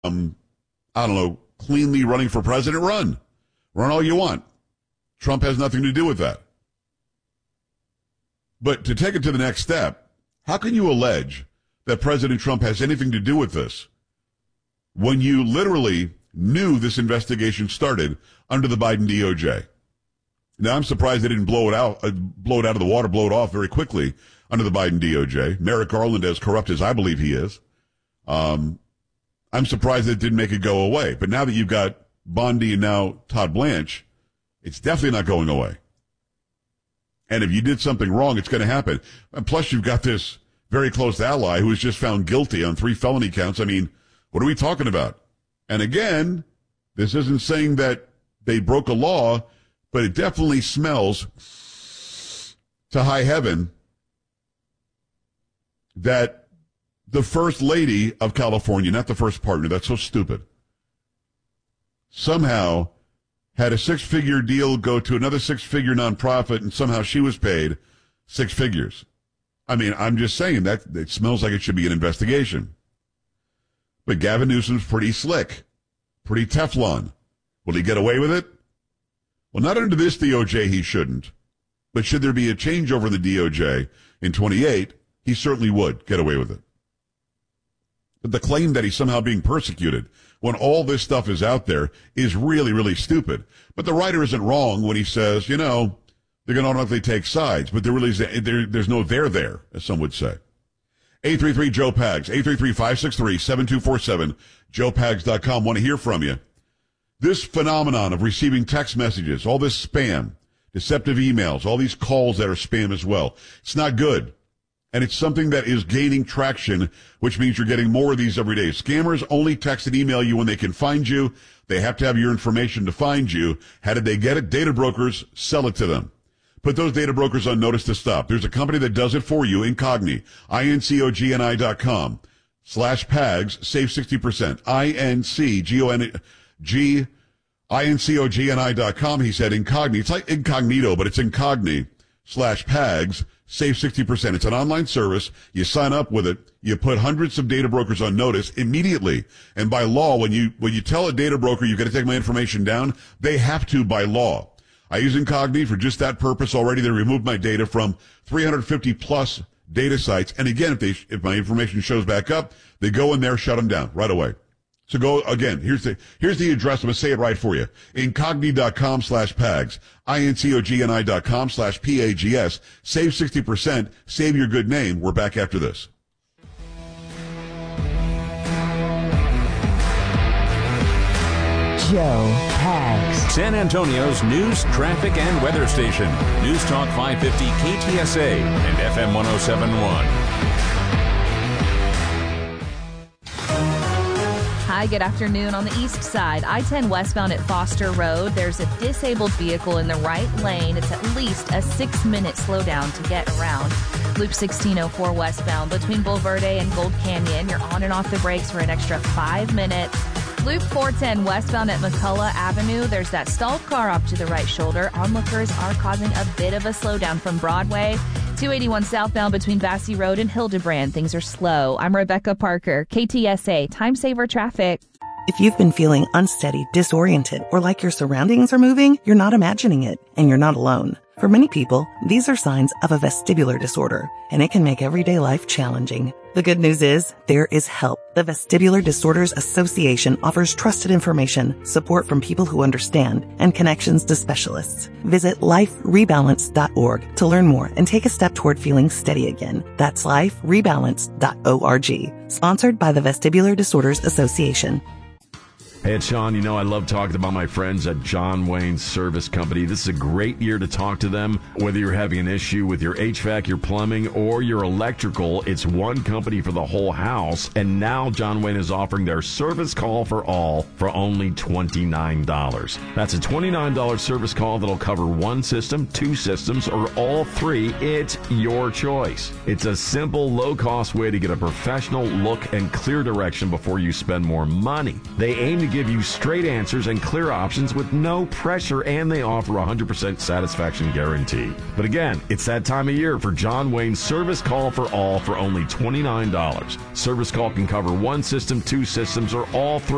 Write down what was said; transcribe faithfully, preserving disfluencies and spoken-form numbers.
um, I don't know, cleanly running for president, run. Run all you want. Trump has nothing to do with that. But to take it to the next step, how can you allege that President Trump has anything to do with this when you literally knew this investigation started under the Biden D O J? Now, I'm surprised they didn't blow it out, uh, blow it out of the water, blow it off very quickly under the Biden D O J. Merrick Garland, as corrupt as I believe he is, um, I'm surprised it didn't make it go away. But now that you've got Bondi and now Todd Blanche, it's definitely not going away. And if you did something wrong, it's going to happen. And plus, you've got this very close ally who was just found guilty on three felony counts. I mean, what are we talking about? And again, this isn't saying that they broke a law, but it definitely smells to high heaven that the first lady of California, not the first partner, that's so stupid, somehow had a six-figure deal go to another six-figure nonprofit, and somehow she was paid six figures. I mean, I'm just saying that it smells like it should be an investigation. But Gavin Newsom's pretty slick, pretty Teflon. Will he get away with it? Well, not under this D O J, he shouldn't. But should there be a changeover in the D O J in twenty-eight, he certainly would get away with it. But the claim that he's somehow being persecuted when all this stuff is out there is really, really stupid. But the writer isn't wrong when he says, you know, they're going to automatically take sides, but there really is, there, there's no there there, as some would say. eight three three Joe Pags, eight three three, five six three, seven two four seven, joe pags dot com. Want to hear from you. This phenomenon of receiving text messages, all this spam, deceptive emails, all these calls that are spam as well, it's not good. And it's something that is gaining traction, which means you're getting more of these every day. Scammers only text and email you when they can find you. They have to have your information to find you. How did they get it? Data brokers sell it to them. Put those data brokers on notice to stop. There's a company that does it for you, Incogni, I-N-C-O-G-N-I dot com slash PAGS, save sixty percent. I-N-C-G-O-N-G, I-N-C-O-G-N-I dot com. He said Incogni. It's like incognito, but it's Incogni slash PAGS. Save sixty percent. It's an online service. You sign up with it. You put hundreds of data brokers on notice immediately. And by law, when you, when you tell a data broker you've got to take my information down, they have to by law. I use Incogni for just that purpose already. They removed my data from three hundred fifty plus data sites. And again, if they, if my information shows back up, they go in there, shut them down right away. So go again. Here's the, here's the address. I'm going to say it right for you. Incogni dot com slash PAGS. I-N-C-O-G-N-I dot com slash P-A-G-S. Save sixty percent. Save your good name. We're back after this. Joe Pags. San Antonio's news, traffic, and weather station. News Talk five fifty K T S A and F M one oh seven point one. Hi, good afternoon. On the east side, I ten westbound at Foster Road, there's a disabled vehicle in the right lane. It's at least a six-minute slowdown to get around. Loop sixteen oh four westbound between Bulverde and Gold Canyon, you're on and off the brakes for an extra five minutes. Loop four ten westbound at McCullough Avenue, there's that stalled car off to the right shoulder. Onlookers are causing a bit of a slowdown from Broadway. two eighty-one southbound between Vassy Road and Hildebrand, things are slow. I'm Rebecca Parker, K T S A, Time Saver Traffic. If you've been feeling unsteady, disoriented, or like your surroundings are moving, you're not imagining it, and you're not alone. For many people, these are signs of a vestibular disorder, and it can make everyday life challenging. The good news is, there is help. The Vestibular Disorders Association offers trusted information, support from people who understand, and connections to specialists. Visit life rebalance dot org to learn more and take a step toward feeling steady again. That's life rebalance dot org. Sponsored by the Vestibular Disorders Association. Hey, it's Sean. You know, I love talking about my friends at John Wayne Service Company. This is a great year to talk to them. Whether you're having an issue with your H V A C, your plumbing, or your electrical, it's one company for the whole house. And now John Wayne is offering their service call for all for only twenty-nine dollars. That's a twenty-nine dollars service call that'll cover one system, two systems, or all three. It's your choice. It's a simple, low-cost way to get a professional look and clear direction before you spend more money. They aim to give you straight answers and clear options with no pressure, and they offer a one hundred percent satisfaction guarantee. But again, it's that time of year for John Wayne's Service Call for All for only twenty-nine dollars. Service Call can cover one system, two systems, or all three.